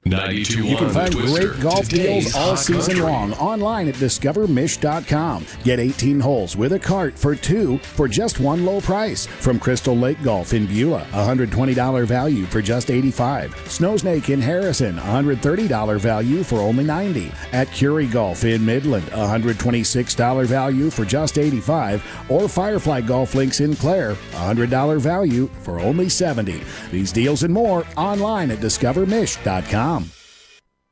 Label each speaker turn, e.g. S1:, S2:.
S1: 92.1
S2: You can find
S1: Twister.
S2: great golf
S1: Today's
S2: deals all
S1: hot
S2: season
S1: country.
S2: long online at discovermish.com. Get 18 holes with a cart for 2 for just one low price. From Crystal Lake Golf in Beulah, $120 value for just $85. Snowsnake in Harrison, $130 value for only $90. At Curie Golf in Midland, $126 value for just $85. Or Firefly Golf Links in Clare, $100 value for only $70. These deals and more online at discovermish.com.